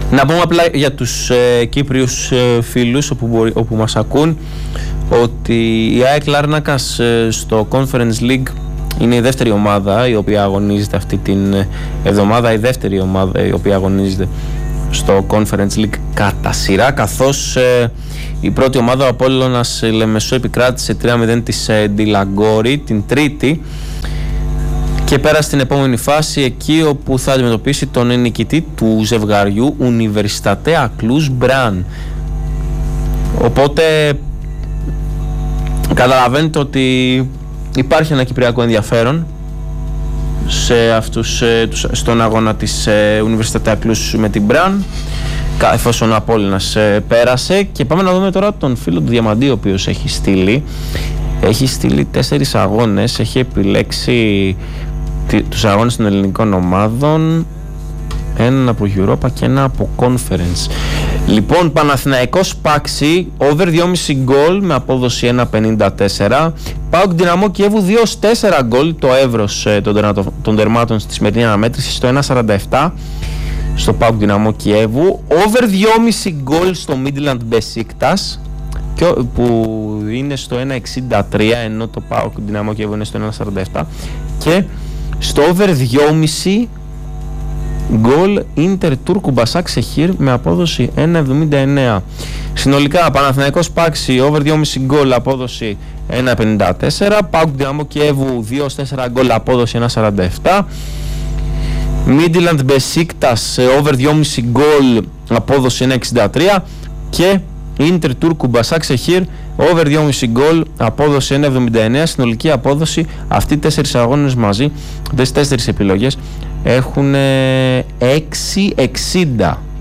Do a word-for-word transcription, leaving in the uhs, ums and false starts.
Να πούμε απλά για τους ε, Κύπριους ε, φίλους όπου, μπορεί, όπου μας ακούν ότι η ΑΕΚ Λάρνακας ε, στο Conference League είναι η δεύτερη ομάδα η οποία αγωνίζεται αυτή την εβδομάδα, η δεύτερη ομάδα η οποία αγωνίζεται στο Conference League κατά σειρά, καθώς ε, η πρώτη ομάδα, ο Απόλλωνας Λεμεσό, επικράτησε τρία μηδέν της ε, Ντιλαγκόρη την Τρίτη και πέρασε στην επόμενη φάση, εκεί όπου θα αντιμετωπίσει τον νικητή του ζευγαριού Universitatea Cluj Bran. Οπότε καταλαβαίνετε ότι υπάρχει ένα κυπριακό ενδιαφέρον σε αυτούς, στον αγώνα της Universitatea Cluj με την Bran, εφόσον ο Απόλλωνας πέρασε. Και πάμε να δούμε τώρα τον φίλο του Διαμαντή, ο οποίος έχει στείλει έχει στείλει τέσσερις αγώνες, έχει επιλέξει τους αγώνες των ελληνικών ομάδων, έναν από Europa και ένα από Conference. Λοιπόν, Παναθηναϊκός Πάξη, over δυόμισι γκολ με απόδοση ένα πενήντα τέσσερα. ΠΑΟΚ Δυναμό Κιέβου δύο τέσσερα γκολ, το εύρος των τερμάτων στη σημερινή αναμέτρηση στο ένα σαράντα επτά στο ΠΑΟΚ Δυναμό Κιέβου. Over δυόμισι γκολ στο Midland Besiktas που είναι στο ένα εξήντα τρία, ενώ το ΠΑΟΚ Δυναμό Κιέβου είναι στο ένα σαράντα επτά. Και στο over δυόμισι γκολ Ίντερ Τούρκου Μπασάκ Σεχίρ με απόδοση ένα εβδομήντα εννέα. Συνολικά Παναθηναϊκός Πάξη over δυόμισι γκολ, απόδοση ένα πενήντα τέσσερα. ΠΑΟΚ Δυναμό Κιέβου δύο τέσσερα γκολ, απόδοση ένα σαράντα επτά. Midland Besiktas over δυόμισι γκολ, απόδοση ένα εξήντα τρία. Και Ίντερ Τούρκου Μπασάκ Σεχίρ over δυόμισι γκολ, απόδοση ένα εβδομήντα εννέα. Συνολική απόδοση, αυτοί οι τέσσερις αγώνες μαζί, τις τέσσερις επιλογές, έχουν έξι εξήντα.